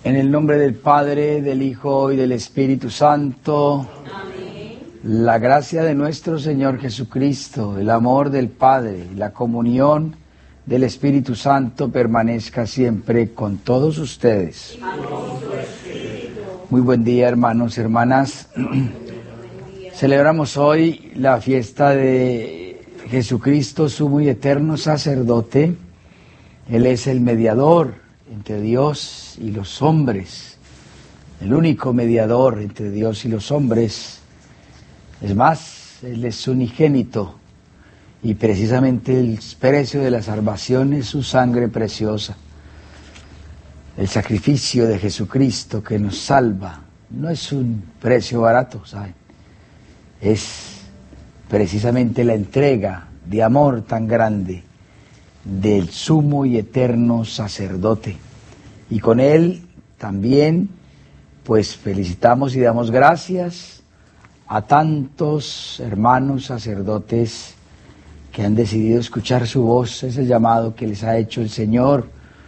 En el nombre del Padre, del Hijo y del Espíritu Santo. Amén. La gracia de nuestro Señor Jesucristo, el amor del Padre y la comunión del Espíritu Santo permanezca siempre con todos ustedes. Amén. Muy buen día, hermanos y hermanas. Celebramos hoy la fiesta de Jesucristo, sumo y eterno sacerdote. Él es el mediador entre Dios y los hombres, el único mediador entre Dios y los hombres. Es más, Él es unigénito y precisamente el precio de la salvación es su sangre preciosa. El sacrificio de Jesucristo que nos salva no es un precio barato, ¿saben? Es precisamente la entrega de amor tan grande del sumo y eterno sacerdote. Y con él también, pues felicitamos y damos gracias a tantos hermanos sacerdotes que han decidido escuchar su voz, ese llamado que les ha hecho el Señor,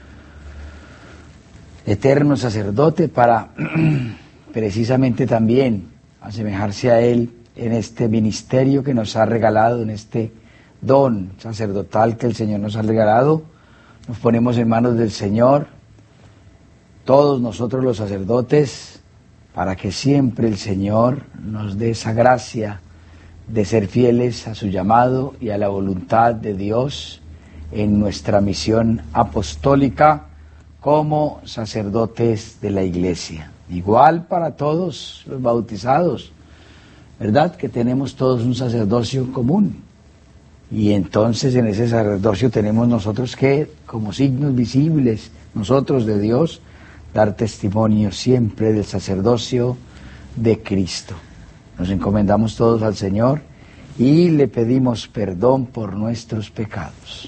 eterno sacerdote, para precisamente también asemejarse a él en este ministerio que nos ha regalado, en este don sacerdotal que el Señor nos ha regalado. Nos ponemos en manos del Señor, todos nosotros los sacerdotes, para que siempre el Señor nos dé esa gracia de ser fieles a su llamado y a la voluntad de Dios en nuestra misión apostólica como sacerdotes de la Iglesia. Igual para todos los bautizados, ¿verdad? Que tenemos todos un sacerdocio común. Y entonces en ese sacerdocio tenemos nosotros que, como signos visibles, nosotros de Dios, dar testimonio siempre del sacerdocio de Cristo. Nos encomendamos todos al Señor y le pedimos perdón por nuestros pecados.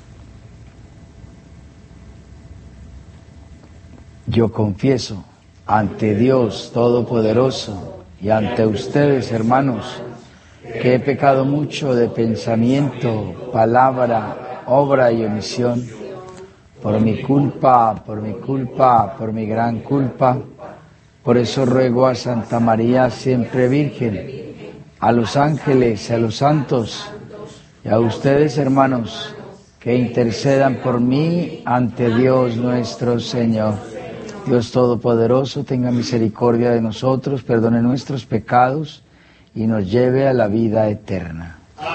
Yo confieso ante Dios Todopoderoso y ante ustedes, hermanos, que he pecado mucho de pensamiento, palabra, obra y omisión, por mi culpa, por mi gran culpa. Por eso ruego a Santa María, siempre Virgen, a los ángeles, a los santos, y a ustedes, hermanos, que intercedan por mí ante Dios nuestro Señor. Dios Todopoderoso, tenga misericordia de nosotros, perdone nuestros pecados y nos lleve a la vida eterna.